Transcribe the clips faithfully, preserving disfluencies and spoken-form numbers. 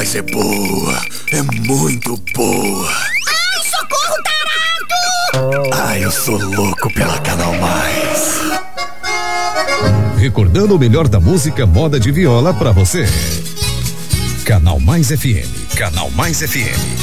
Mais é boa, é muito boa. Ai, socorro, tarado! Ai, eu sou louco pela Canal Mais. Recordando o melhor da música moda de viola pra você. Canal Mais F M. Canal Mais F M.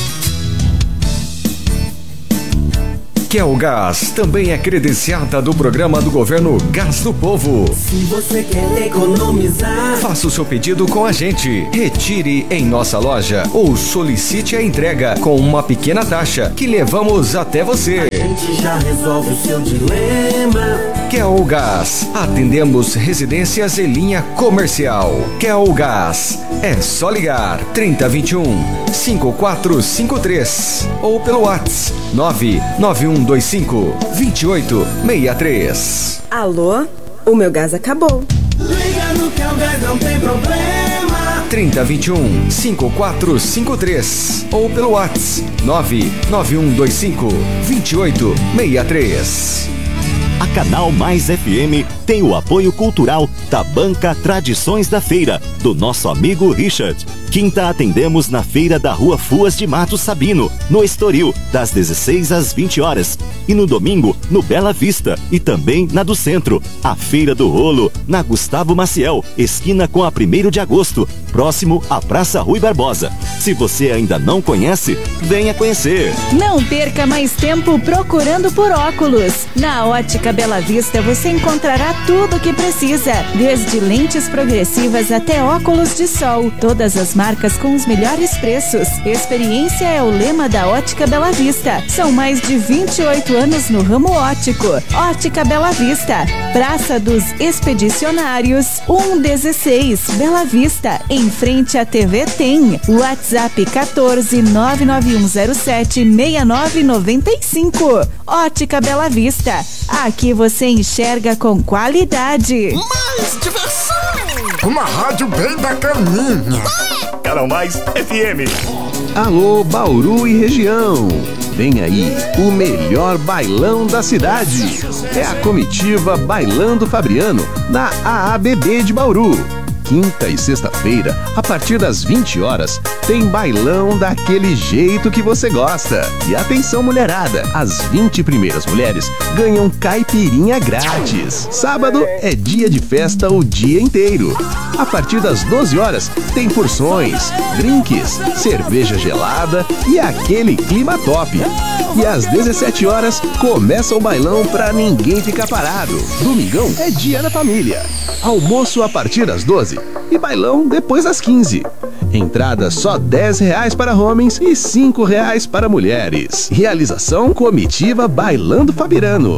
Kelgás também é credenciada do programa do governo Gás do Povo. Se você quer economizar, faça o seu pedido com a gente. Retire em nossa loja ou solicite a entrega com uma pequena taxa que levamos até você. A gente já resolve o seu dilema. Kelgás, atendemos residências e linha comercial. Kelgás, é só ligar trinta, vinte e um, cinquenta e quatro cinquenta e três ou pelo WhatsApp nove nove um dois cinco, dois oito seis três. Alô? O meu gás acabou. Liga no Kelgás, não tem problema. trinta, vinte e um, cinquenta e quatro cinquenta e três ou pelo WhatsApp nove nove um dois cinco, dois oito seis três. A Canal Mais F M tem o apoio cultural da Banca Tradições da Feira, do nosso amigo Richard. Quinta atendemos na feira da Rua Fuas de Mato Sabino, no Estoril, das dezesseis às vinte horas. E no domingo, no Bela Vista e também na do Centro. A Feira do Rolo, na Gustavo Maciel, esquina com a primeiro de agosto, próximo à Praça Rui Barbosa. Se você ainda não conhece, venha conhecer. Não perca mais tempo procurando por óculos. Na Ótica Bela Vista você encontrará tudo o que precisa, desde lentes progressivas até óculos de sol. Todas as marcas com os melhores preços. Experiência é o lema da Ótica Bela Vista. São mais de vinte e oito anos no ramo óptico. Ótica Bela Vista, Praça dos Expedicionários, cento e dezesseis, Bela Vista, em frente à T V Tem. WhatsApp quatorze, nove nove um zero sete, seis nove nove cinco. Ótica Bela Vista. Aqui você enxerga com qualidade. Mais diversão! Uma rádio bem bacaninha. Canal Mais F M. Alô, Bauru e região. Vem aí o melhor bailão da cidade. É a comitiva Bailando Fabriano, na A A B B de Bauru. Quinta e sexta-feira, a partir das vinte horas, tem bailão daquele jeito que você gosta. E atenção, mulherada, as vinte primeiras mulheres ganham caipirinha grátis. Sábado é dia de festa o dia inteiro. A partir das doze horas, tem porções, drinks, cerveja gelada e aquele clima top. E às dezessete horas, começa o bailão pra ninguém ficar parado. Domingão é dia da família. Almoço a partir das doze e bailão depois das quinze. Entrada só dez reais para homens e cinco reais para mulheres. Realização Comitiva Bailando Fabiano.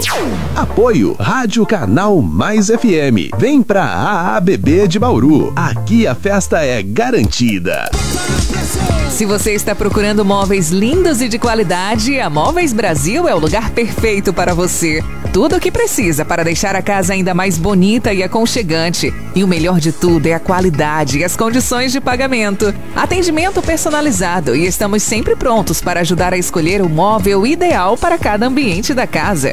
Apoio Rádio Canal Mais F M. Vem pra A A B B de Bauru. Aqui a festa é garantida. Se você está procurando móveis lindos e de qualidade, a Móveis Brasil é o lugar perfeito para você. Tudo o que precisa para deixar a casa ainda mais bonita e aconchegante. E o melhor de tudo é a qualidade e as condições de pagamento. Atendimento personalizado e estamos sempre prontos para ajudar a escolher o móvel ideal para cada ambiente da casa.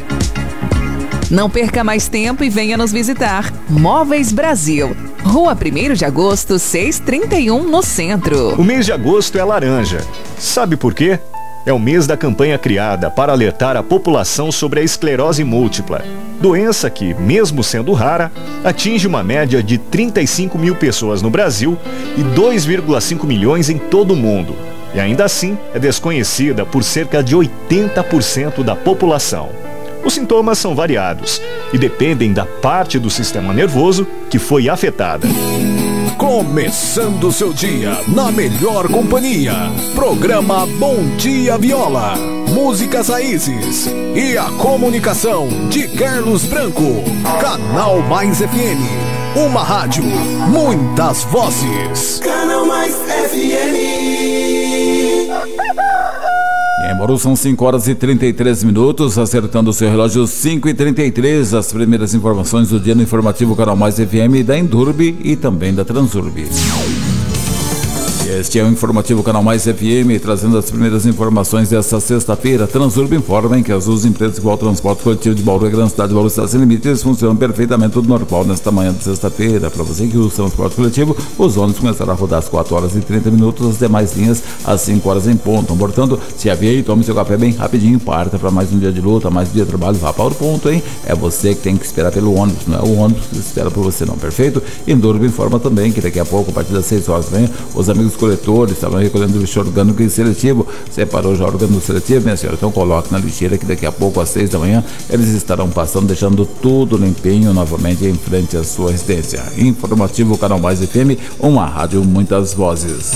Não perca mais tempo e venha nos visitar. Móveis Brasil, Rua primeiro de agosto, seiscentos e trinta e um, no Centro. O mês de agosto é laranja. Sabe por quê? É o mês da campanha criada para alertar a população sobre a esclerose múltipla. Doença que, mesmo sendo rara, atinge uma média de trinta e cinco mil pessoas no Brasil e dois vírgula cinco milhões em todo o mundo. E ainda assim é desconhecida por cerca de oitenta por cento da população. Os sintomas são variados e dependem da parte do sistema nervoso que foi afetada. Começando o seu dia na melhor companhia. Programa Bom Dia Viola. Músicas raízes e a comunicação de Carlos Branco. Canal Mais F M. Uma rádio, muitas vozes. Canal Mais F M. Em Bauru são cinco horas e trinta e três minutos, acertando o seu relógio cinco e trinta e três. As primeiras informações do dia no informativo Canal Mais F M da Endurbe e também da Transurbe. Este é o informativo Canal Mais F M, trazendo as primeiras informações desta sexta-feira. Transurb informa em que as duas empresas igual transporte coletivo de Bauru e Grande Cidade de Bauru está sem limites, funcionam perfeitamente tudo normal nesta manhã de sexta-feira. Para você que usa o transporte coletivo, os ônibus começarão a rodar às quatro horas e trinta minutos, as demais linhas às cinco horas em ponto. Portanto, se aviei, tome seu café bem rapidinho, parta para mais um dia de luta, mais um dia de trabalho, vá para o ponto, hein? É você que tem que esperar pelo ônibus, não é o ônibus que espera por você não, perfeito? Indurb informa também que daqui a pouco, a partir das seis horas da manhã, os amigos coletores estavam recolhendo lixo orgânico e seletivo. Separou já o orgânico seletivo, minha senhora? Então coloque na lixeira que daqui a pouco, às seis da manhã, eles estarão passando, deixando tudo limpinho novamente em frente à sua residência. Informativo Canal Mais F M, uma rádio, muitas vozes.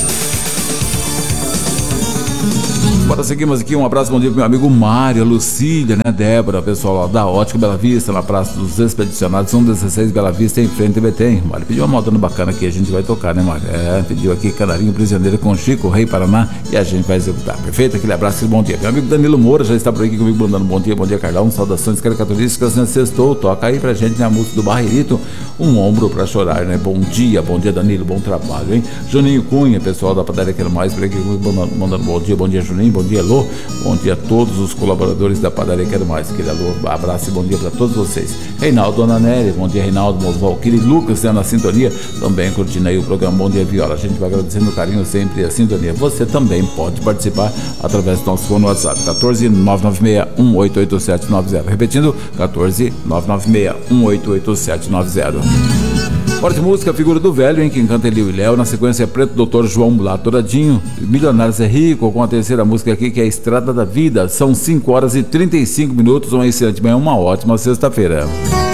Bora, seguimos aqui, um abraço, bom dia pro meu amigo Mário, Lucília, né, Débora, pessoal lá da Ótica Bela Vista, na Praça dos Expedicionários, um dezesseis Bela Vista, em frente ao B T. Hein? Mário pediu uma modana bacana aqui, a gente vai tocar, né, Mário? É, pediu aqui Canarinho Prisioneiro com Chico, Rei Paraná, e a gente vai executar, perfeito? Aquele abraço e bom dia. Meu amigo Danilo Moura já está por aqui comigo, mandando bom dia, bom dia, Carlão, saudações caricaturísticas, né, sextou, toca aí pra gente, né, a música do Barreirito, um ombro pra chorar, né, bom dia, bom dia, Danilo, bom trabalho, hein? Juninho Cunha, pessoal da Padaria Quero Mais, por aqui comigo, mandando, mandando bom dia, bom dia, Juninho, bom dia, Elô. Bom dia a todos os colaboradores da Padaria Quero Mais. Aquele alô, abraço e bom dia para todos vocês. Reinaldo, Dona Nélia, bom dia, Reinaldo, Valquírio e Lucas, né, na sintonia, também curtindo aí o programa Bom Dia Viola. A gente vai agradecendo o carinho sempre e a sintonia. Você também pode participar através do nosso fone no WhatsApp, quatorze nove nove seis um oito oito sete nove zero. Repetindo, quatorze nove nove seis um oito oito sete nove zero. Forte música, figura do velho, hein? Quem canta é Liu e Léo. Na sequência é Preto, Doutor João Mulato Douradinho. Milionários é Rico, com a terceira música aqui, que é a Estrada da Vida. São cinco horas e trinta e cinco minutos. Uma excelente manhã, uma ótima sexta-feira.